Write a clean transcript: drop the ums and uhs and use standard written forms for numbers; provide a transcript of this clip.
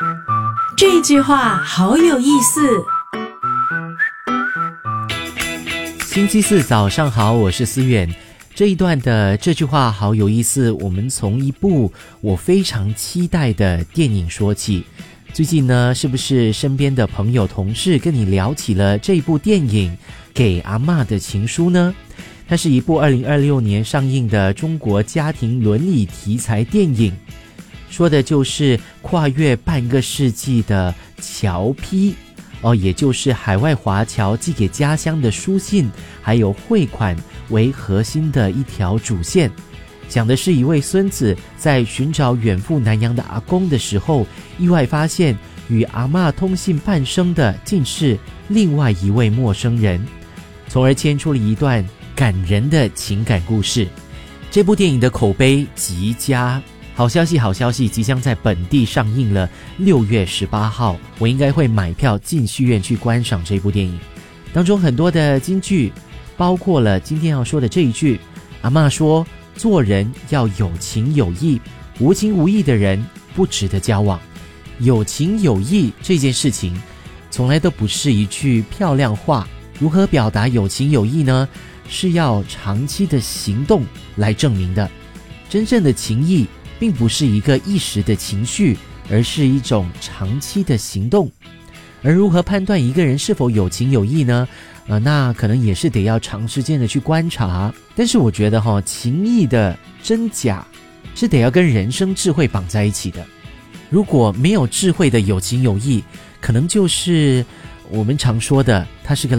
这句话好有意思。 星期四早上好，我是思远。这一段的这句话好有意思，我们从一部我非常期待的电影说起。最近呢，是不是身边的朋友同事跟你聊起了这部电影《给阿嬷的情书》呢？它是一部2026年上映的中国家庭伦理题材电影，说的就是跨越半个世纪的侨批也就是海外华侨寄给家乡的书信还有汇款为核心的一条主线，讲的是一位孙子在寻找远赴南洋的阿公的时候，意外发现与阿嬷通信半生的竟是另外一位陌生人，从而牵出了一段感人的情感故事。这部电影的口碑极佳，好消息好消息，即将在本地上映了，6月18号我应该会买票进戏院去观赏这部电影。当中很多的金句，包括了今天要说的这一句，阿嬷说做人要有情有义，无情无义的人不值得交往。有情有义这件事情从来都不是一句漂亮话，如何表达有情有义呢？是要长期的行动来证明的。真正的情义并不是一个一时的情绪，而是一种长期的行动。而如何判断一个人是否有情有义呢？那可能也是得要长时间的去观察。但是我觉得情义的真假是得要跟人生智慧绑在一起的。如果没有智慧的有情有义，可能就是我们常说的他是个